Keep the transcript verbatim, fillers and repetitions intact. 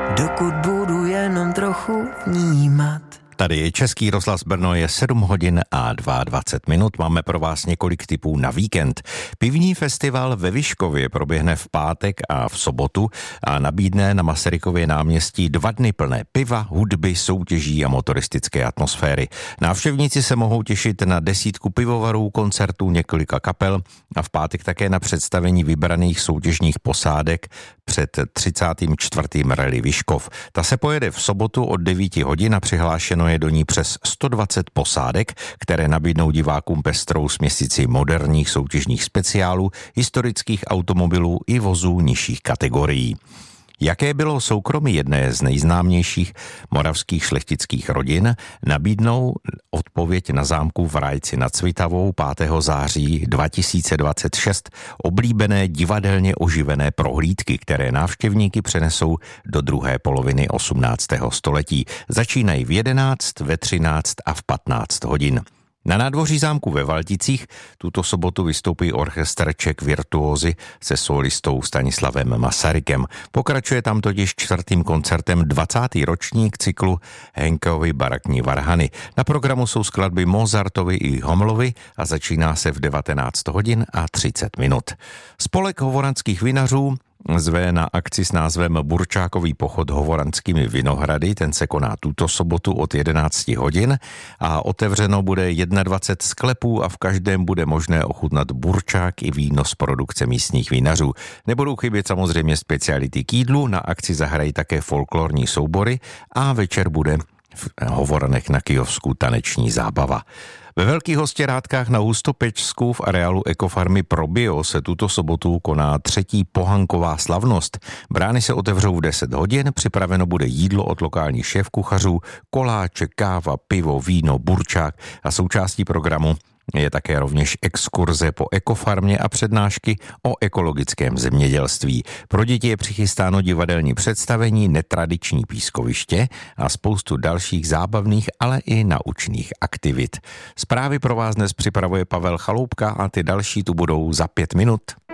dokud budu jenom trochu vnímat. Tady je Český rozhlas Brno, je sedm hodin a dvacet dva minut. Máme pro vás několik tipů na víkend. Pivní festival ve Vyškově proběhne v pátek a v sobotu a nabídne na Masarykově náměstí dva dny plné piva, hudby, soutěží a motoristické atmosféry. Návštěvníci se mohou těšit na desítku pivovarů, koncertů několika kapel a v pátek také na představení vybraných soutěžních posádek před třicátým čtvrtým rally Vyškov. Ta se pojede v sobotu od devíti hodin a přihlášeno je do ní přes sto dvacet posádek, které nabídnou divákům pestrou směsici moderních soutěžních speciálů, historických automobilů i vozů nižších kategorií. Jaké bylo soukromí jedné z nejznámějších moravských šlechtických rodin, nabídnou odpověď na zámku v Rajci nad Svitavou pátého září dva tisíce dvacet šest oblíbené divadelně oživené prohlídky, které návštěvníky přenesou do druhé poloviny osmnáctého století. Začínají v jedenáct, ve třináct a v patnáct hodin. Na nádvoří zámku ve Valticích tuto sobotu vystoupí orchestr Czech Virtuózy se solistou Stanislavem Masarykem. Pokračuje tam totiž čtvrtým koncertem dvacátý ročník cyklu Henkeovy barakní varhany. Na programu jsou skladby Mozartovy i Homlovy a začíná se v devatenáct hodin a třicet minut. Spolek hovoranských vinařů zve na akci s názvem Burčákový pochod hovoranskými vinohrady. Ten se koná tuto sobotu od jedenáct hodin a otevřeno bude dvacet jedna sklepů a v každém bude možné ochutnat burčák i víno z produkce místních vinařů. Nebudou chybět samozřejmě speciality k jídlu, na akci zahrají také folklorní soubory a večer bude v Hovoranech na Kyjovsku taneční zábava. Ve Velkých Hostěrádkách na Hustopečsku v areálu ekofarmy Probio se tuto sobotu koná třetí pohanková slavnost. Brány se otevřou v deset hodin, připraveno bude jídlo od lokálních šéfkuchařů, koláče, káva, pivo, víno, burčák a součástí programu je také rovněž exkurze po ekofarmě a přednášky o ekologickém zemědělství. Pro děti je přichystáno divadelní představení, netradiční pískoviště a spoustu dalších zábavných, ale i naučných aktivit. Zprávy pro vás dnes připravuje Pavel Chaloupka a ty další tu budou za pět minut.